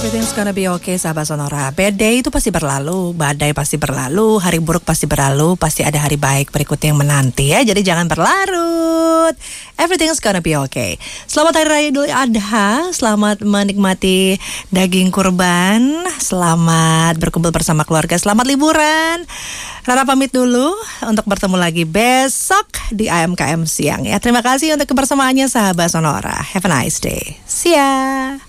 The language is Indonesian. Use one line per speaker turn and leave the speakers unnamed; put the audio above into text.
Everything's gonna be okay, sahabat Sonora. Bad day itu pasti berlalu, badai pasti berlalu, hari buruk pasti berlalu, pasti ada hari baik berikutnya yang menanti ya. Jadi jangan berlarut. Everything's gonna be okay. Selamat Hari Raya Idul Adha, selamat menikmati daging kurban, selamat berkumpul bersama keluarga, selamat liburan. Rara pamit dulu untuk bertemu lagi besok di AMKM Siang ya. Terima kasih untuk kebersamaannya sahabat Sonora. Have a nice day. See ya.